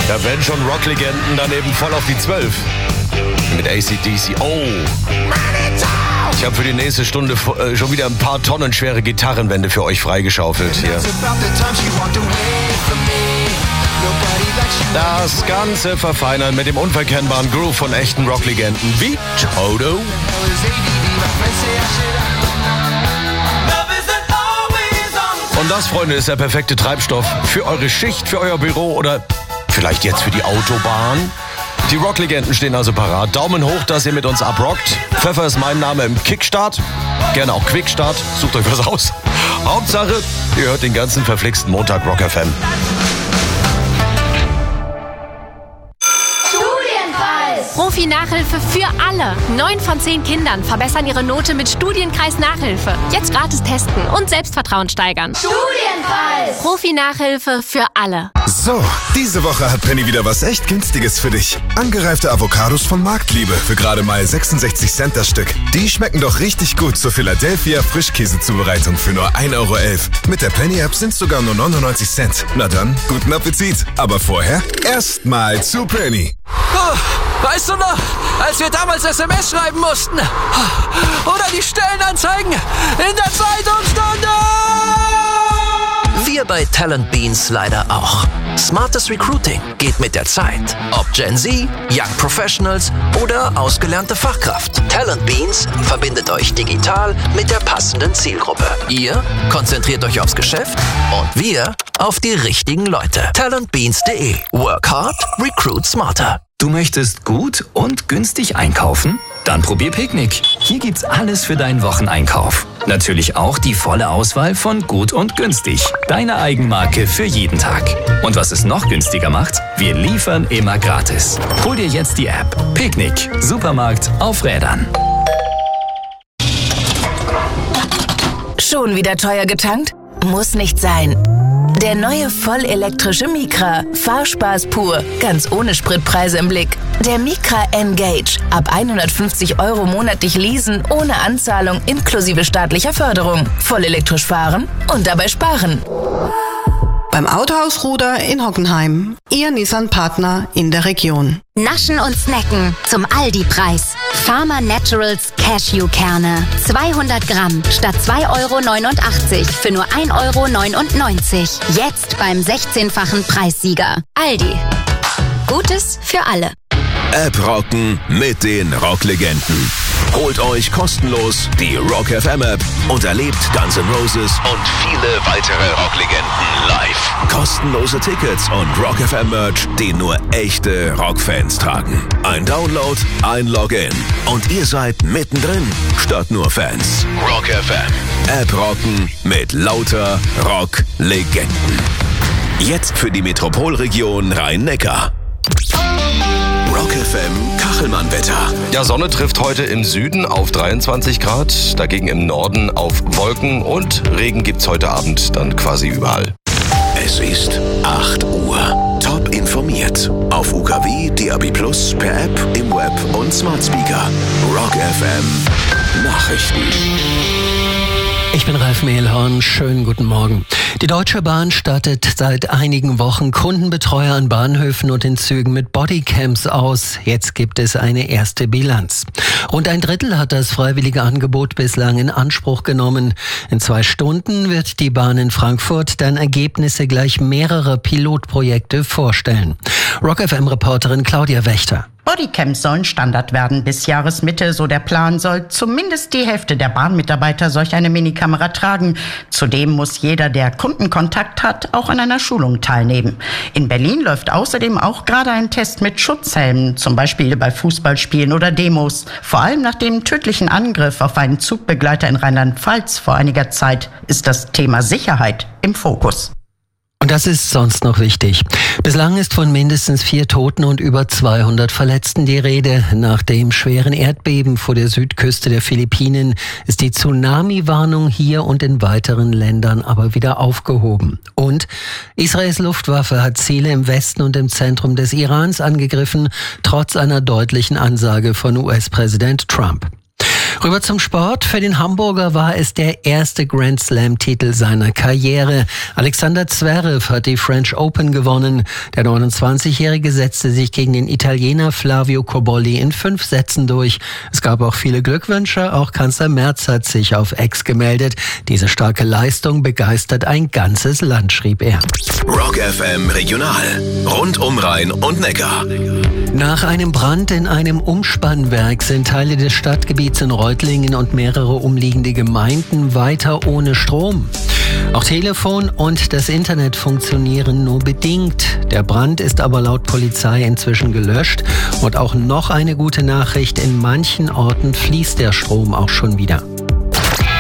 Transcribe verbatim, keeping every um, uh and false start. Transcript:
Ja, wenn schon Rocklegenden, dann eben voll auf die zwölf. Mit A C D C. Oh. Ich habe für die nächste Stunde äh, schon wieder ein paar Tonnen schwere Gitarrenwände für euch freigeschaufelt hier. Das Ganze verfeinern mit dem unverkennbaren Groove von echten Rocklegenden wie Toto. Und das, Freunde, ist der perfekte Treibstoff für eure Schicht, für euer Büro oder vielleicht jetzt für die Autobahn. Die Rocklegenden stehen also parat. Daumen hoch, dass ihr mit uns abrockt. Pfeffer ist mein Name im Kickstart. Gerne auch Quickstart. Sucht euch was aus. Hauptsache, ihr hört den ganzen verflixten Montag Rock F M. Profi-Nachhilfe für alle. Neun von zehn Kindern verbessern ihre Note mit Studienkreis Nachhilfe. Jetzt gratis testen und Selbstvertrauen steigern. Studienpreis! Profi-Nachhilfe für alle. So, diese Woche hat Penny wieder was echt Günstiges für dich. Angereifte Avocados von Marktliebe für gerade mal sechsundsechzig Cent das Stück. Die schmecken doch richtig gut zur Philadelphia Frischkäsezubereitung für nur ein Euro elf. Mit der Penny-App sind es sogar nur neunundneunzig Cent. Na dann, guten Appetit. Aber vorher erstmal zu Penny. Oh, weißt du noch, als wir damals S M S schreiben mussten? Oder die Stellenanzeigen in der Zeitungsstunde? Wir bei Talent Beans leider auch. Smartes Recruiting geht mit der Zeit. Ob Gen Z, Young Professionals oder ausgelernte Fachkraft. Talent Beans verbindet euch digital mit der passenden Zielgruppe. Ihr konzentriert euch aufs Geschäft und wir auf die richtigen Leute. talentbeans punkt de. Work hard, recruit smarter. Du möchtest gut und günstig einkaufen? Dann probier Picknick. Hier gibt's alles für deinen Wocheneinkauf. Natürlich auch die volle Auswahl von gut und günstig. Deine Eigenmarke für jeden Tag. Und was es noch günstiger macht? Wir liefern immer gratis. Hol dir jetzt die App. Picknick. Supermarkt auf Rädern. Schon wieder teuer getankt? Muss nicht sein. Der neue vollelektrische Micra. Fahrspaß pur. Ganz ohne Spritpreise im Blick. Der Micra N-Gage. Ab hundertfünfzig Euro monatlich leasen, ohne Anzahlung, inklusive staatlicher Förderung. Vollelektrisch fahren und dabei sparen. Beim Autohaus Ruder in Hockenheim. Ihr Nissan-Partner in der Region. Naschen und Snacken zum Aldi-Preis. Farmer Naturals Cashewkerne. zweihundert Gramm statt zwei Euro neunundachtzig für nur ein Euro neunundneunzig. Jetzt beim sechzehnfachen Preissieger. Aldi. Gutes für alle. App rocken mit den Rocklegenden. Holt euch kostenlos die Rock F M App und erlebt Guns N' Roses und viele weitere Rocklegenden live. Kostenlose Tickets und Rock F M Merch, den nur echte Rockfans tragen. Ein Download, ein Login und ihr seid mittendrin statt nur Fans. Rock F M. App rocken mit lauter Rocklegenden. Jetzt für die Metropolregion Rhein-Neckar. Rock F M Kachelmann-Wetter. Ja, Sonne trifft heute im Süden auf dreiundzwanzig Grad, dagegen im Norden auf Wolken und Regen gibt's heute Abend dann quasi überall. Es ist acht Uhr. Top informiert. Auf U K W, D A B plus, per App, im Web und Smart Speaker. Rock F M Nachrichten. Ich bin Ralf Mehlhorn, schönen guten Morgen. Die Deutsche Bahn stattet seit einigen Wochen Kundenbetreuer an Bahnhöfen und in Zügen mit Bodycams aus. Jetzt gibt es eine erste Bilanz. Rund ein Drittel hat das freiwillige Angebot bislang in Anspruch genommen. In zwei Stunden wird die Bahn in Frankfurt dann Ergebnisse gleich mehrerer Pilotprojekte vorstellen. Rock F M-Reporterin Claudia Wächter. Bodycams sollen Standard werden. Bis Jahresmitte, so der Plan, soll zumindest die Hälfte der Bahnmitarbeiter solch eine Minikamera tragen. Zudem muss jeder, der Kundenkontakt hat, auch an einer Schulung teilnehmen. In Berlin läuft außerdem auch gerade ein Test mit Schutzhelmen, zum Beispiel bei Fußballspielen oder Demos. Vor allem nach dem tödlichen Angriff auf einen Zugbegleiter in Rheinland-Pfalz vor einiger Zeit ist das Thema Sicherheit im Fokus. Und das ist sonst noch wichtig. Bislang ist von mindestens vier Toten und über zweihundert Verletzten die Rede. Nach dem schweren Erdbeben vor der Südküste der Philippinen ist die Tsunami-Warnung hier und in weiteren Ländern aber wieder aufgehoben. Und Israels Luftwaffe hat Ziele im Westen und im Zentrum des Irans angegriffen, trotz einer deutlichen Ansage von U S-Präsident Trump. Rüber zum Sport. Für den Hamburger war es der erste Grand Slam-Titel seiner Karriere. Alexander Zverev hat die French Open gewonnen. Der neunundzwanzigjährige setzte sich gegen den Italiener Flavio Cobolli in fünf Sätzen durch. Es gab auch viele Glückwünsche. Auch Kanzler Merz hat sich auf X gemeldet. Diese starke Leistung begeistert ein ganzes Land, schrieb er. Rock F M Regional. Rund um Rhein und Neckar. Nach einem Brand in einem Umspannwerk sind Teile des Stadtgebiets in Reutlingen und mehrere umliegende Gemeinden weiter ohne Strom. Auch Telefon und das Internet funktionieren nur bedingt. Der Brand ist aber laut Polizei inzwischen gelöscht. Und auch noch eine gute Nachricht: In manchen Orten fließt der Strom auch schon wieder.